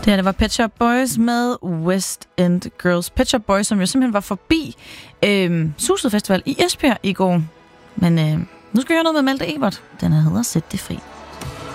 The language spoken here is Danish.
Det var Pet Shop Boys med West End Girls. Pet Shop Boys, som jo simpelthen var forbi Suset Festival i Esbjerg i går. Men nu skal vi høre noget med Malte Ebert. Den hedder Sæt det fri.